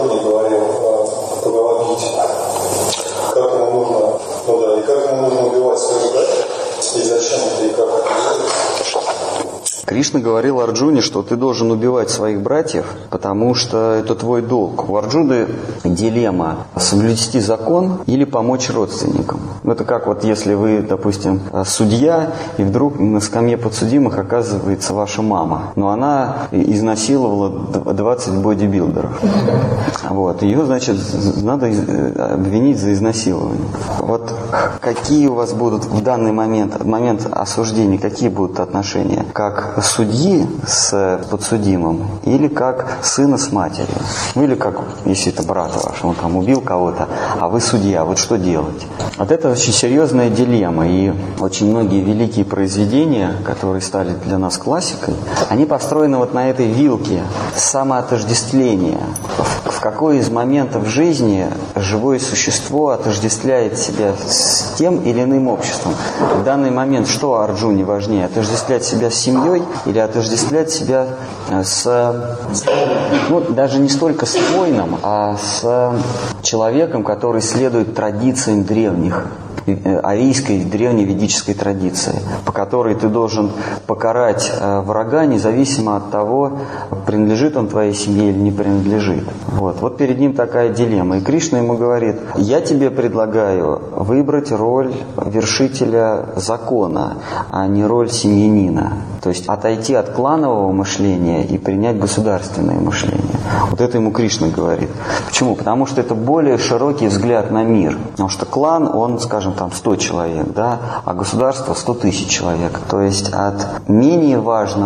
Арджуне говорил по Бхагавад-гите, как ему нужно, и как ему нужно убивать своих братьев, и зачем это, и как это делать. Кришна говорил Арджуне, что ты должен убивать своих братьев, потому что это твой долг. У Арджуны дилемма: соблюсти закон или помочь родственникам. Это как вот если вы, допустим, судья, и вдруг на скамье подсудимых оказывается ваша мама. Но она изнасиловала 20 бодибилдеров. Вот. Ее, значит, надо обвинить за изнасилование. Вот какие у вас будут в данный момент, в момент осуждения, какие будут отношения? Как судьи с подсудимым или как сына с матерью? Ну или как, если это брат ваш, он там убил кого-то, а вы судья, вот что делать? Вот это очень серьезная дилемма, и очень многие великие произведения, которые стали для нас классикой, они построены вот на этой вилке самоотождествления. В какой из моментов жизни живое существо отождествляет себя с тем или иным обществом? В данный момент что Арджуне важнее? Отождествлять себя с семьей или отождествлять себя с, даже не столько с воином, а с человеком, который следует традициям древних, арийской древней ведической традиции, по которой ты должен покарать врага, независимо от того, принадлежит он твоей семье или не принадлежит. Вот перед ним такая дилемма. И Кришна ему говорит: я тебе предлагаю выбрать роль вершителя закона, а не роль семьянина. То есть отойти от кланового мышления и принять государственное мышление. Вот это ему Кришна говорит. Почему? Потому что это более широкий взгляд на мир. Потому что клан, он, скажем, там 100 человек, да, а государство 100 тысяч человек. То есть от менее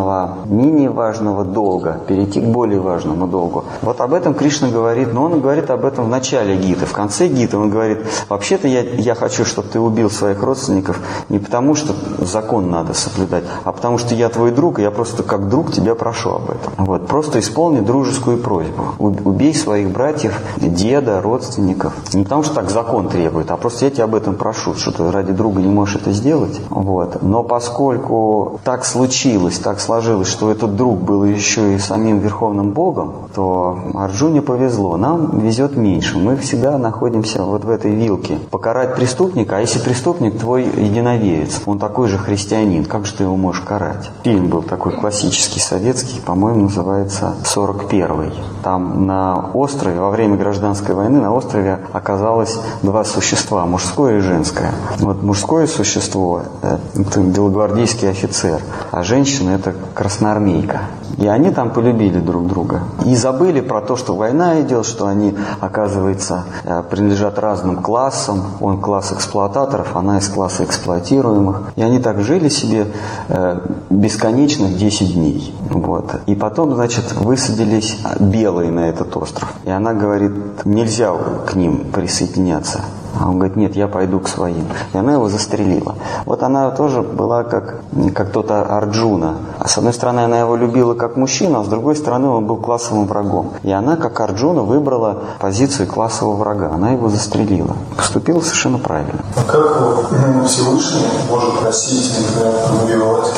важного долга перейти к более важному долгу. Вот об этом Кришна говорит, но он говорит об этом в начале гиты. В конце гиты он говорит: вообще-то я хочу, чтобы ты убил своих родственников не потому, что закон надо соблюдать, а потому что я твой друг, и я просто как друг тебя прошу об этом. Просто исполни дружескую просьбу. Убей своих братьев, деда, родственников. Не потому, что так закон требует, а просто я тебя об этом прошу, что ты ради друга не можешь это сделать. Но поскольку так случилось, так сложилось, что этот друг был еще и самим Верховным Богом, то Арджуне повезло. Нам везет меньше. Мы всегда находимся вот в этой вилке. Покарать преступника, а если преступник твой единоверец, он такой же христианин, как же ты его можешь карать? Фильм был такой классический, советский, по-моему, называется «41-й». Там на острове, во время гражданской войны, на острове оказалось два существа, мужское и женское. Мужское существо – это белогвардейский офицер, а женщина – это красноармейка. И они там полюбили друг друга. И забыли про то, что война идет, что они, оказывается, принадлежат разным классам. Он класс эксплуататоров, она из класса эксплуатируемых. И они так жили себе бесконечных 10 дней. И потом, высадились белые на этот остров. И она говорит: нельзя к ним присоединяться. А он говорит: нет, я пойду к своим. И она его застрелила. Она тоже была как тот Арджуна. А с одной стороны, она его любила как мужчину, а с другой стороны, он был классовым врагом. И она, как Арджуна, выбрала позицию классового врага. Она его застрелила. Поступила совершенно правильно. А как Всевышний может просить, например, убивать?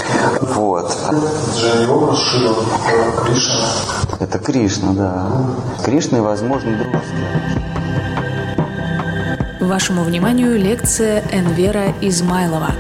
Это же его расширил Кришна. Это Кришна, да. Кришна и, возможно, дружество. Вашему вниманию лекция Энвера Измайлова.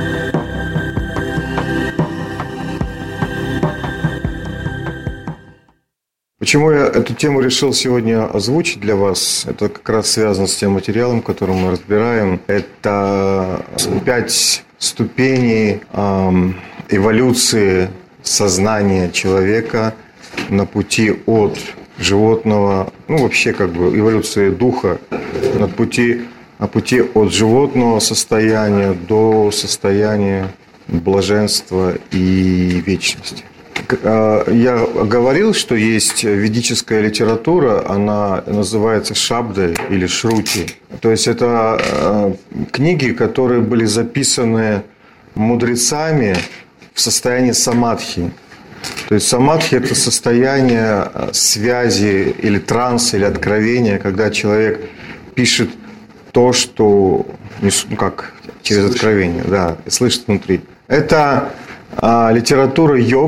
Почему я эту тему решил сегодня озвучить для вас? Это как раз связано с тем материалом, который мы разбираем. Это 5 ступеней эволюции сознания человека на пути от животного, вообще эволюции духа, на пути от животного состояния до состояния блаженства и вечности. Я говорил, что есть ведическая литература, она называется шабдой или шрути. То есть это книги, которые были записаны мудрецами в состоянии самадхи. То есть самадхи – это состояние связи или транса, или откровения, когда человек пишет то, что через откровение, слышит внутри. Это литература йог.